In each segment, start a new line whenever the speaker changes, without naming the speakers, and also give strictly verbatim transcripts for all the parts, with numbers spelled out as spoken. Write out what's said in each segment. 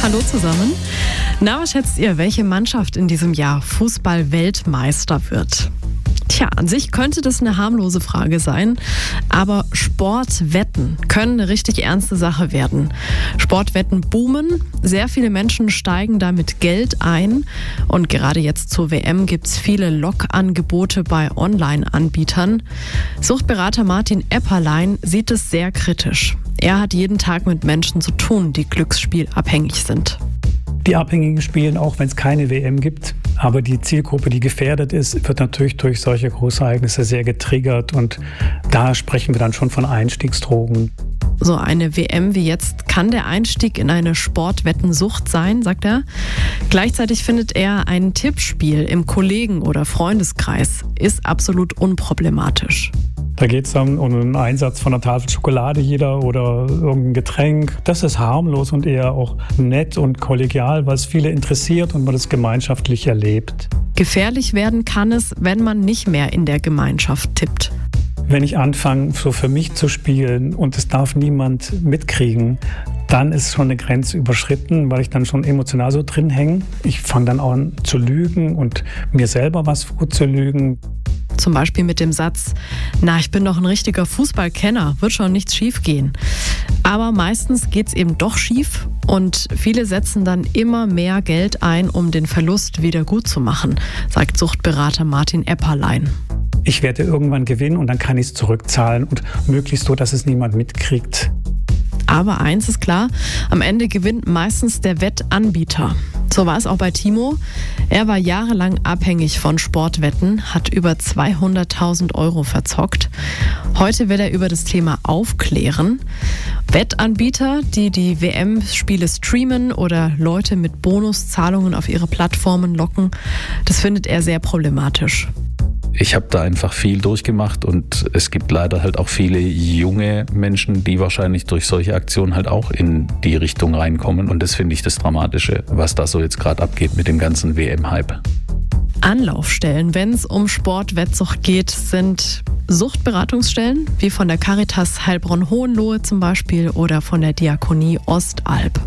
Hallo zusammen. Na, was schätzt ihr, welche Mannschaft in diesem Jahr Fußball-Weltmeister wird? Tja, an sich könnte das eine harmlose Frage sein, aber Sportwetten können eine richtig ernste Sache werden. Sportwetten boomen, sehr viele Menschen steigen da mit Geld ein und gerade jetzt zur W M gibt es viele Lockangebote bei Online-Anbietern. Suchtberater Martin Epperlein sieht es sehr kritisch. Er hat jeden Tag mit Menschen zu tun, die glücksspielabhängig sind.
Die Abhängigen spielen auch, wenn es keine W M gibt. Aber die Zielgruppe, die gefährdet ist, wird natürlich durch solche Großereignisse sehr getriggert. Und da sprechen wir dann schon von Einstiegsdrogen.
So eine W M wie jetzt kann der Einstieg in eine Sportwettensucht sein, sagt er. Gleichzeitig findet er, ein Tippspiel im Kollegen- oder Freundeskreis ist absolut unproblematisch.
Da geht es dann um einen Einsatz von einer Tafel Schokolade jeder oder irgendein Getränk. Das ist harmlos und eher auch nett und kollegial, weil es viele interessiert und man das gemeinschaftlich erlebt.
Gefährlich werden kann es, wenn man nicht mehr in der Gemeinschaft tippt.
Wenn ich anfange, so für mich zu spielen und es darf niemand mitkriegen, dann ist schon eine Grenze überschritten, weil ich dann schon emotional so drin hänge. Ich fange dann auch an zu lügen und mir selber was vorzulügen.
Zum Beispiel mit dem Satz, na, ich bin doch ein richtiger Fußballkenner, wird schon nichts schief gehen. Aber meistens geht es eben doch schief und viele setzen dann immer mehr Geld ein, um den Verlust wieder gut zu machen, sagt Suchtberater Martin Epperlein.
Ich werde irgendwann gewinnen und dann kann ich es zurückzahlen und möglichst so, dass es niemand mitkriegt.
Aber eins ist klar, am Ende gewinnt meistens der Wettanbieter. So war es auch bei Timo. Er war jahrelang abhängig von Sportwetten, hat über zweihunderttausend Euro verzockt. Heute will er über das Thema aufklären. Wettanbieter, die die W M-Spiele streamen oder Leute mit Bonuszahlungen auf ihre Plattformen locken, das findet er sehr problematisch.
Ich habe da einfach viel durchgemacht und es gibt leider halt auch viele junge Menschen, die wahrscheinlich durch solche Aktionen halt auch in die Richtung reinkommen. Und das finde ich das Dramatische, was da so jetzt gerade abgeht mit dem ganzen W M-Hype.
Anlaufstellen, wenn es um Sportwettsucht geht, sind Suchtberatungsstellen, wie von der Caritas Heilbronn-Hohenlohe zum Beispiel oder von der Diakonie Ostalb.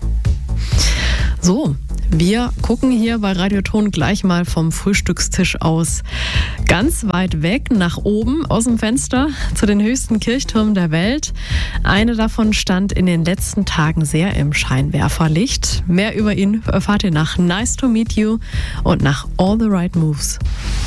So, wir gucken hier bei Radioton gleich mal vom Frühstückstisch aus ganz weit weg nach oben aus dem Fenster zu den höchsten Kirchtürmen der Welt. Eine davon stand in den letzten Tagen sehr im Scheinwerferlicht. Mehr über ihn erfahrt ihr nach Nice to Meet You und nach All the Right Moves.